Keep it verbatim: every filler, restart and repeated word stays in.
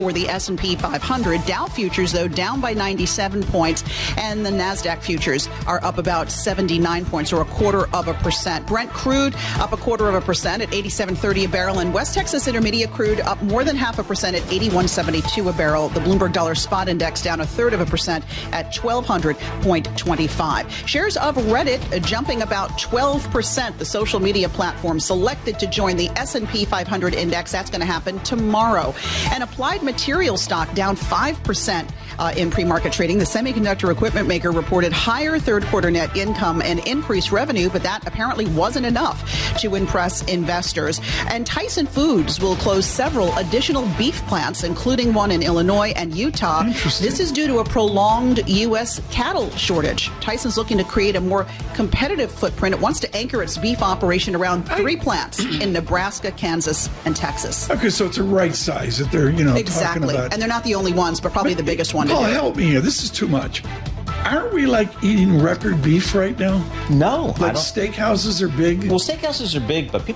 for the S and P five hundred. Dow futures, though, down by ninety-seven points, and the NASDAQ futures are up about seventy-nine points, or a quarter of a percent. Brent crude up a quarter of a percent at eighty-seven thirty a barrel, and West Texas Intermediate crude up more than half a percent at eighty-one seventy-two a barrel. The Bloomberg Dollar Spot Index down a third of a percent at twelve hundred point two five. Shares of Reddit jumping about twelve percent. The social media platform selected to join the S and P five hundred index. That's going to happen tomorrow. And Applied Materials stock down five percent uh, in pre-market trading. The semiconductor equipment maker reported higher third quarter net income and increased revenue, but that apparently wasn't enough to impress investors. And Tyson Foods will close several additional beef plants, including one in Illinois and Utah. This is due to a prolonged U S cattle shortage. Tyson's looking to create a more competitive footprint. It wants to anchor its beef operation around three plants in Nebraska, Kansas, and Texas. Okay, so it's a right size that they're, you know, exactly. talking about. And they're not the only ones, but probably but, the biggest one. Paul, help me here. This is too much. Aren't we like eating record beef right now? No. Like steakhouses are big? Well, steakhouses are big, but people